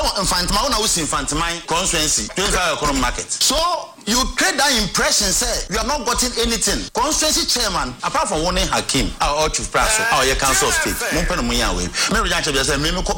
Infantima na usi Infantima constituency 25 economic market. So you create that impression say you have not gotten anything. Constituency chairman apart from warning Hakim or Chief Praso or your council of state. Mumpena muyawe. Me reaction just say me no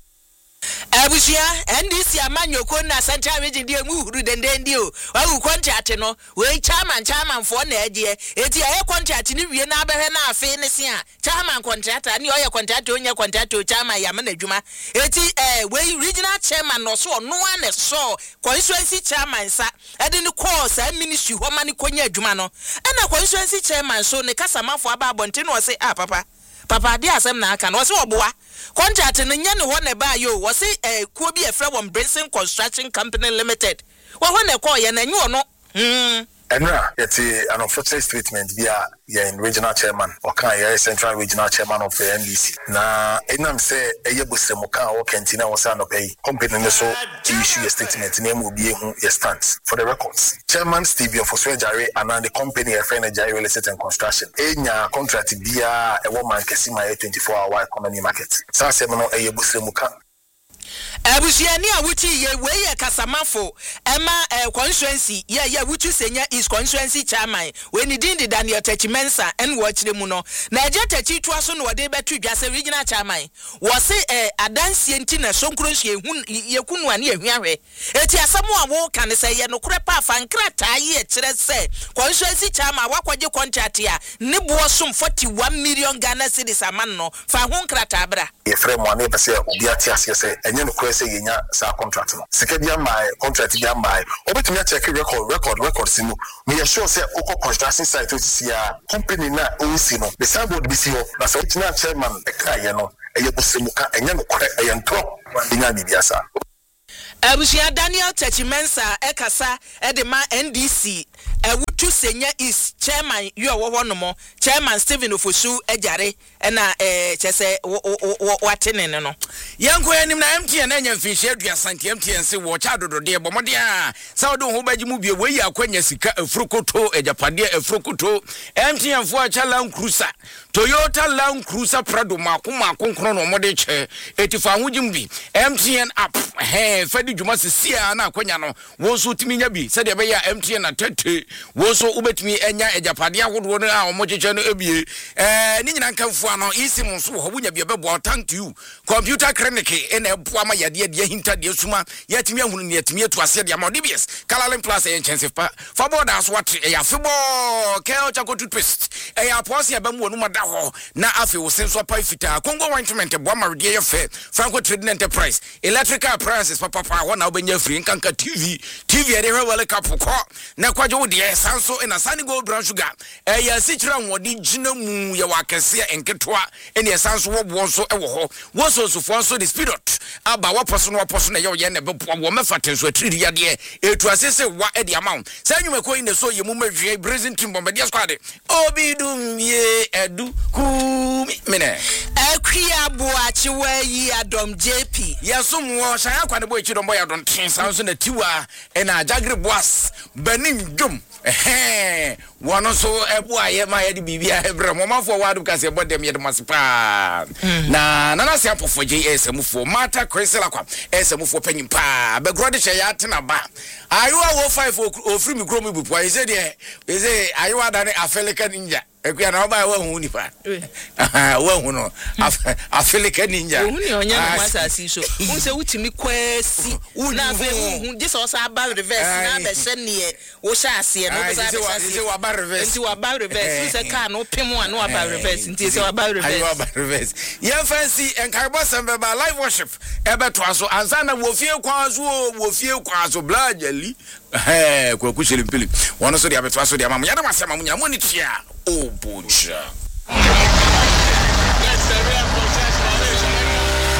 Abusia NDC amanyoko na Central Region die mu huru dendendi o wa contract no we chairman for na ade eti aye contract ni wie na abehwe na afi ne se a chairman contract ni oye contract onye contract chairman ya na adwuma eti we regional chairman no so no ane so constituency chairman sa ade ni course ministry ho ma ni konya adwuma no na constituency chairman so ne kasamafo aba abonte no se papa de asem na aka no se oboa contract no nya ne ho ne ba yo wo se kuo bi efra won Brinson Construction Company Limited wo ho ne call ye na nyu ono Enra, it's an unfortunate statement via in regional chairman or can central regional chairman of the NDC. Na enam say eyebuse muka or kentina was an pay company so to issue a statement name will be a stance for the records. Chairman Steve for Swejare and the company a friend Jare Real Estate and Construction. Enya contract via a woman Kesima 24-hour economy market. Sa semino eyebuse muka. Abusiani awuchi ye we kasamafo ema constituency ye wuchu senya is constituency chairman we ni din Daniel Techimensa en watchre mu no na eje techi to aso no de betu dwase regional chairman wo se adansie nti na sonkronhye ye kunu ane ahwiahwe eti asamo a wo kan se ye no kure pa fa nkrata ye kire se constituency chairman wakwaje contract ya ne bo som 41 million Ghana cedis aman no fa ho nkrata bra ye frame one e be se obi ati ase se enye no say yenya sa contract no sekebia my contract bia my obetumi check record sinu me sure say oko construction site to see a company na o si no the sandboard bi si ho na so tina chairman e ka ye no eye bosimuka enye no kore eye ntro nya bibia sa Abusia Daniel Techimensa ekasa edema NDC wutu senya is chairman you are one chairman Stephen Ofosu ejare na chese watene no yanko anim na MTN anya mfinhye aduasanti MTN se wo cha dodode bomode a sawodo ho baji mu bie we akwanya sika afrokoto ejapade afrokoto MTN fo acha Land Cruiser Toyota Land Cruiser Prado makoma konkro no mode che etifa hojimbi MTN app fadi dwuma sesia na akwanya no wo so timinya bi se de be ya MTN na tete wo so ubetimi enya ejapade ahodo no a omocheche no ebie ni nyina nkamfo ano isim so ho bunya bia bebo thank you computer clinic ena eboa ma yade de hinta de suma yatimi ahunu ne yatimi etu ase de ma DBS Kalalin Plus e chance fa border so what e ya febo Keo Chako toothpaste e ya pose ya bamu onu mada ho na afi wo senso pa fita Congo ointment eboa ma de ye fe Franco Trading Enterprise electrical appliances papa ho na obenya free nkanka TV e de hwele kapoko na kwaje wo de sanso ena Sunny Gold Brown Sugar e ya sichira nwode gina mu ye wakese enketoa ene sanso wo bo so e wo ho wo so so the spirit aba waposo na ye na bebo wo mefaten so atiri yade etu asese wa e de amount sa nwumeko in the so ye mu mahwie Brazil team bomba dia squad obidum ye edu ku mene akwia boachi wa yi Adom JP yasum wo shan akwade bo echi dombo ya don tin sanso na tiwa e na Jagre Boas Benin Dum wono so ebo aye ma ye de bibia ebre momafo wadu kase bodem ye de masipa na se apofo JSMfo mata Chrysler kwa SMfo panyimpa begrode che ya tena ba ayo wo 5 ofri mi kromi bupo ayi se de ayo adane Afelica Ninja ekuya na oba wa hu nipa wa hu no Afelica Ninja hu ni onya no asasi so hu se wutimi kwasi na fe hu je so sa ba reverse na be se ne wo sha ase no be se wa ba reverse nti wa ba reverse se ka no pemu anu wa ba reverse nti se wa ba reverse ye fancy enkarbo sembe ba live worship ebe to aso ansa na wo fie kwazo blajali kwa kushiri mpili wono so dia beto aso dia mamu yada masema munya moni tia obuja. Yes,